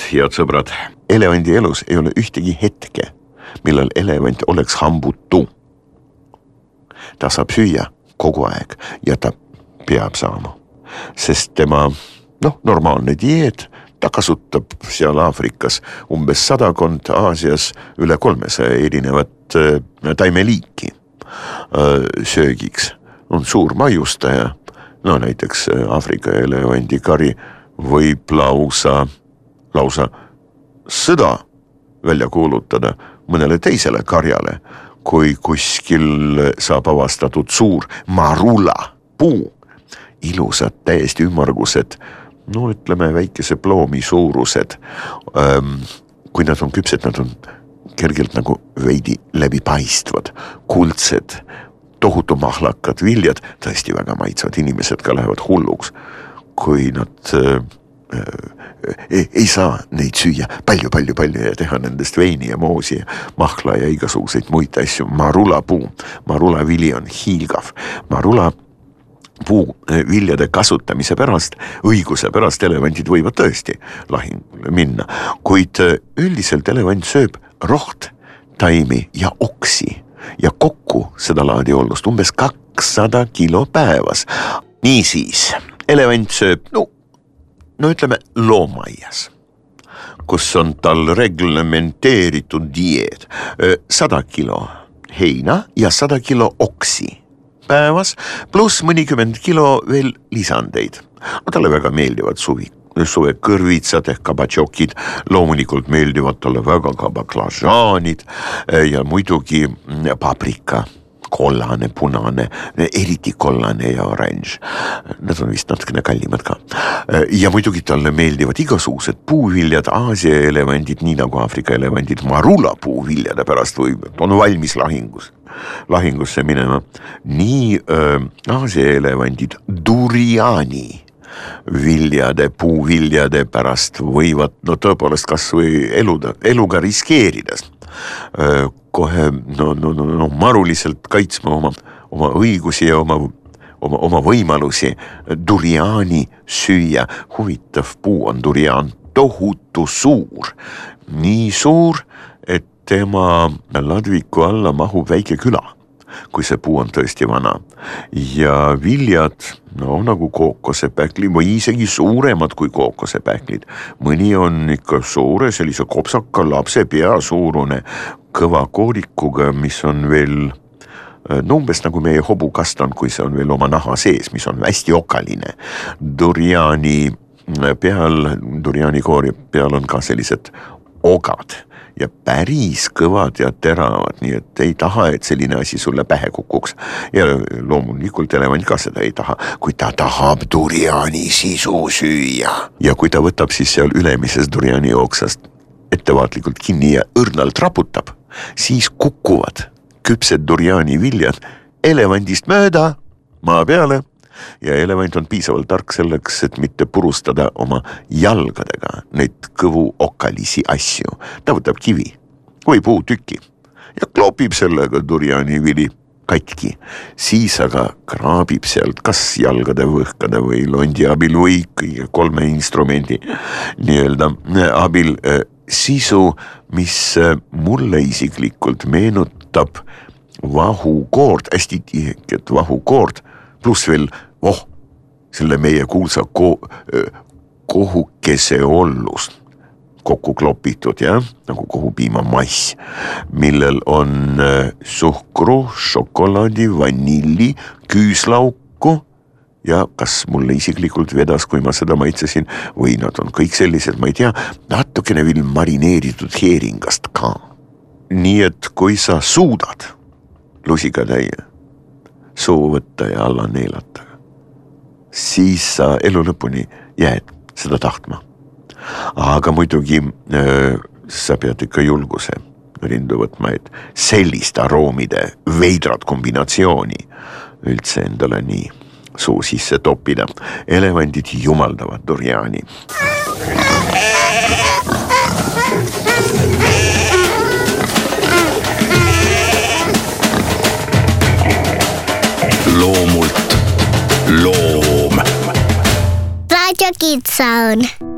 head sõbrad, elevandi elus ei ole ühtegi hetke, millal elevant oleks hambutu. Ta saab süüa kogu aeg ja ta peab saama, sest tema normaalne dieet, ta kasutab seal Aafrikas umbes 100, Aasias üle 300 erinevat taimeliiki söögiks. On suur maiustaja, näiteks Aafrika elevandi kari võib lausa sõda välja kuulutada mõnele teisele karjale, kui kuskil saab avastatud suur marula puu. Ilusad, täiesti ümmargused, ütleme väikese ploomi suurused. Kui nad on küpsed, nad on kergelt nagu veidi läbipaistvad, kuldsed, tohutu mahlakad viljad, tõesti väga maitsvad, inimesed ka lähevad hulluks, kui nad ei saa neid süüa palju ja teha nendest veini ja moosi ja mahla ja igasuguseid muid asju. Marula puu, marula vili on hiilgav. Marula puu viljade kasutamise pärast, õiguse pärast elevandid võivad tõesti lahingule minna, kuid üldiselt elevant sööb roht, taimi ja oksi ja kokku seda laadi ollust umbes 200 kilo päevas. Niisiis, elevant sööb, ütleme loomaias, kus on tal reglementeeritud dieet 100 kilo heina ja 100 kilo oksi päevas, pluss mõnikümmend kilo veel lisandeid. Talle väga meeldivad suve kõrvitsad ehk kabatšokid, loomulikult meeldivad talle väga ka baklažaanid ja muidugi paprika, kollane, punane, eriti kollane ja oranž. Need on vist natukene kallimad ka. Ja muidugi talle meeldivad igasugused puuviljad, Aasia elevandid, nii nagu Aafrika elevandid, marula puuviljade pärast on valmis lahingusse minema. Nii Aasia elevandid duriani puuviljade pärast võivad tõepoolest kas või eluga riskeerides kohe maruliselt kaitsma oma õigusi ja oma võimalusi duriani süüa. Huvitav puu on durian, tohutu suur, nii suur, et tema ladviku alla mahub väike küla, kui see puu on tõesti vana. Ja viljad, nagu kookosepähkli või isegi suuremad kui kookosepähklid. Mõni on ikka suure sellise kopsaka lapse pea suurune kõva koorikuga, mis on veel umbes nagu meie hobukastan, kui see on veel oma naha sees, mis on hästi okaline. Duriani koori peal on ka sellised ogad ja päris kõvad ja teravad, nii et ei taha, et selline asi sulle pähe kukuks. Ja loomulikult elevant ka seda ei taha, kui ta tahab duriani sisu süüa. Ja kui ta võtab siis seal ülemises duriani oksast ettevaatlikult kinni ja õrnalt raputab, siis kukuvad küpsed duriani viljad elevandist mööda maa peale. Ja elevant on piisavalt tark selleks, et mitte purustada oma jalgadega neid kõvu okalisi asju. Ta võtab kivi või puutüki ja kloopib sellega duriani vili katki. Siis aga kraabib sealt kas jalgade võhkade või londi abil või kõige 3 instrumendi abil sisu, mis mulle isiklikult meenutab vahukoort, hästi tiheket vahukoort, pluss veel selle meie kuulsa kohukese ollust kokku klopitud, nagu kohupiima mass, millel on suhkru, šokolaadi, vanilli, küüslauku ja kas mulle isiklikult vedas, kui ma seda maitsesin, või nad on kõik sellised, ma ei tea, natukene veel marineeritud heeringast ka. Nii et kui sa suudad lusikatäie suu võtta ja alla neelata, siis sa elu lõpuni jääd seda tahtma. Aga muidugi sa pead ikka julguse rindu võtma, et sellist aroomide veidrat kombinatsiooni üldse endale nii suu sisse toppida. Elevandid jumaldavad duriani. Loomult loom. Radio Kids Zone.